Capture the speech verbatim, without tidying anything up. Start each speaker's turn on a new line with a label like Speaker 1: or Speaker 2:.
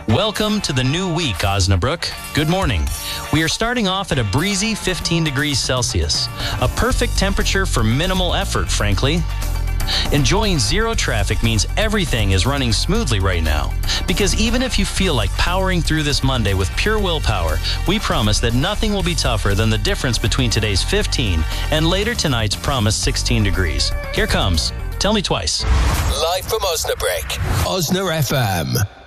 Speaker 1: Welcome to the new week, Osnabrück. Good morning. We are starting off at a breezy fifteen degrees Celsius, a perfect temperature for minimal effort, frankly. Enjoying zero traffic means everything is running smoothly right now. Because even if you feel like powering through this Monday with pure willpower, we promise that nothing will be tougher than the difference between today's fifteen and later tonight's promised sixteen degrees. Here comes Tell Me Twice.
Speaker 2: Live from Osnabrück, Osna F M.